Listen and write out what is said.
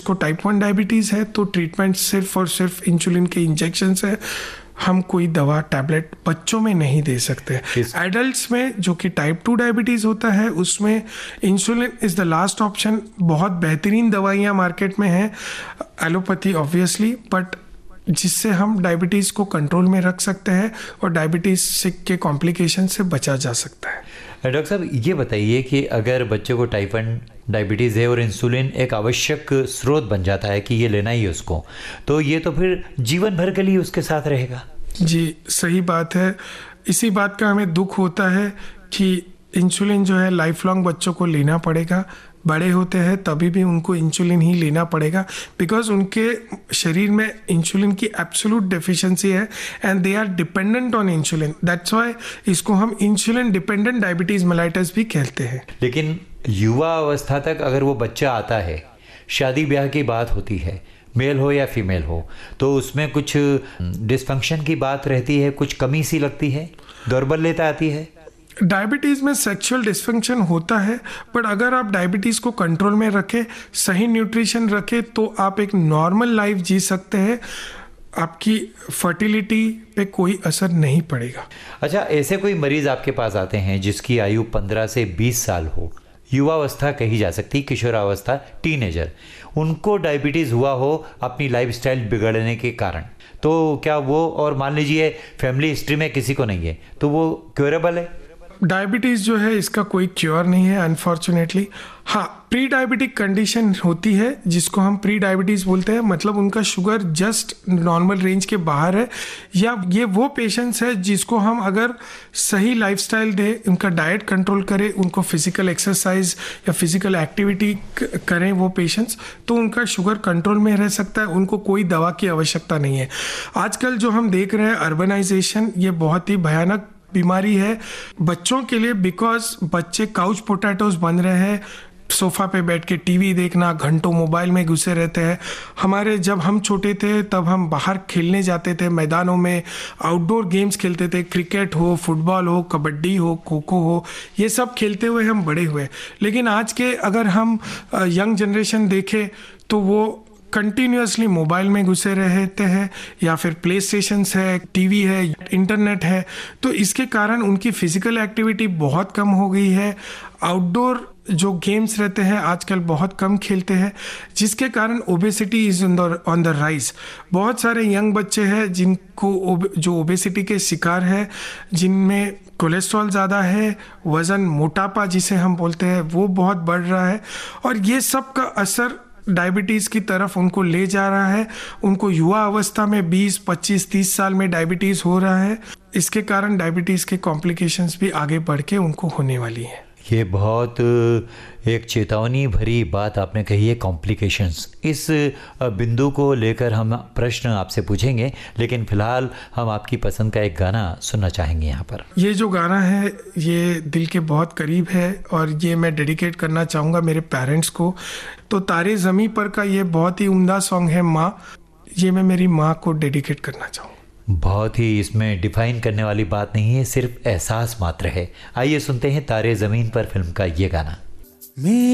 जिसको type 1 diabetes है तो ट्रीटमेंट सिर्फ और सिर्फ इंसुलिन के इंजेक्शन है। हम कोई दवा टैबलेट बच्चों में नहीं दे सकते। एडल्ट्स में जो कि टाइप 2 डायबिटीज़ होता है उसमें insulin is the last option. बहुत बेहतरीन दवाइयाँ मार्केट में हैं, एलोपैथी ऑब्वियसली, बट जिससे हम डायबिटीज़ को कंट्रोल में रख सकते हैं और डायबिटीज़ के कॉम्प्लिकेशन से बचा जा सकता है। डॉक्टर साहब ये बताइए कि अगर बच्चे को टाइप 1 डायबिटीज़ है और इंसुलिन एक आवश्यक स्रोत बन जाता है कि ये लेना ही है उसको, तो ये तो फिर जीवन भर के लिए उसके साथ रहेगा। जी सही बात है। इसी बात का हमें दुख होता है कि इंसुलिन जो है लाइफ लॉन्ग बच्चों को लेना पड़ेगा। बड़े होते हैं तभी भी उनको इंसुलिन ही लेना पड़ेगा बिकॉज उनके शरीर में इंसुलिन की एब्सोल्यूट डेफिशिएंसी है and they are dependent on insulin. That's why इसको हम इंसुलिन डिपेंडेंट डायबिटीज़ मेलाइटस भी कहते हैं। लेकिन युवा अवस्था तक अगर वो बच्चा आता है, शादी ब्याह की बात होती है, मेल हो या फीमेल हो, तो उसमें कुछ डिसफंक्शन की बात रहती है, कुछ कमी सी लगती है, दौर्बल्यता आती है। डायबिटीज़ में सेक्सुअल डिस्फंक्शन होता है, बट अगर आप डायबिटीज़ को कंट्रोल में रखें, सही न्यूट्रिशन रखें, तो आप एक नॉर्मल लाइफ जी सकते हैं। आपकी फर्टिलिटी पे कोई असर नहीं पड़ेगा। अच्छा, ऐसे कोई मरीज आपके पास आते हैं जिसकी आयु 15 से 20 साल हो, युवावस्था कही जा सकती, किशोरावस्था, टीनेजर, उनको डायबिटीज़ हुआ हो अपनी लाइफस्टाइल बिगड़ने के कारण, तो क्या वो, और मान लीजिए फैमिली हिस्ट्री में किसी को नहीं है, तो वो क्योरेबल है? डायबिटीज़ जो है इसका कोई क्योर नहीं है अनफॉर्चुनेटली। हाँ, प्री डायबिटिक कंडीशन होती है जिसको हम प्री डायबिटीज़ बोलते हैं, मतलब उनका शुगर जस्ट नॉर्मल रेंज के बाहर है, या ये वो पेशेंट्स है जिसको हम अगर सही लाइफस्टाइल दे, उनका डाइट कंट्रोल करें, उनको फिजिकल एक्सरसाइज या फिजिकल एक्टिविटी करें वो पेशेंट्स, तो उनका शुगर कंट्रोल में रह सकता है, उनको कोई दवा की आवश्यकता नहीं है। आजकल जो हम देख रहे हैं अर्बनाइजेशन, ये बहुत ही भयानक बीमारी है बच्चों के लिए, बिकॉज बच्चे काउच पोटैटोज बन रहे हैं, सोफा पे बैठ के टीवी देखना, घंटों मोबाइल में घुसे रहते हैं। जब हम छोटे थे तब हम बाहर खेलने जाते थे, मैदानों में आउटडोर गेम्स खेलते थे, क्रिकेट हो, फुटबॉल हो, कबड्डी हो, खो खो हो, ये सब खेलते हुए हम बड़े हुए। लेकिन आज के अगर हम यंग जनरेशन देखें तो वो कंटिन्यूसली मोबाइल में घुसे रहते हैं, या फिर प्ले स्टेशंस है, टीवी है, इंटरनेट है, तो इसके कारण उनकी फिजिकल एक्टिविटी बहुत कम हो गई है। आउटडोर जो गेम्स रहते हैं आजकल बहुत कम खेलते हैं, जिसके कारण obesity is on the rise. बहुत सारे यंग बच्चे हैं जिनको जो ओबेसिटी के शिकार है, जिनमें कोलेस्ट्रॉल ज़्यादा है, वज़न, मोटापा जिसे हम बोलते हैं, वो बहुत बढ़ रहा है, और ये सब का असर डायबिटीज़ की तरफ उनको ले जा रहा है। उनको युवा अवस्था में 20, 25, 30 साल में डायबिटीज़ हो रहा है। इसके कारण डायबिटीज़ के कॉम्प्लिकेशंस भी आगे बढ़ के उनको होने वाली है। ये बहुत एक चेतावनी भरी बात आपने कही है, कॉम्प्लिकेशंस। इस बिंदु को लेकर हम प्रश्न आपसे पूछेंगे, लेकिन फिलहाल हम आपकी पसंद का एक गाना सुनना चाहेंगे यहाँ पर। ये जो गाना है ये दिल के बहुत करीब है और ये मैं डेडिकेट करना चाहूँगा मेरे पेरेंट्स को। तो तारे ज़मीं पर का ये बहुत ही उम्दा सॉन्ग है माँ, ये मैं मेरी माँ को डेडिकेट करना चाहूँगा। बहुत ही इसमें डिफाइन करने वाली बात नहीं है, सिर्फ एहसास मात्र है। आइए सुनते हैं तारे ज़मीन पर फिल्म का ये गाना।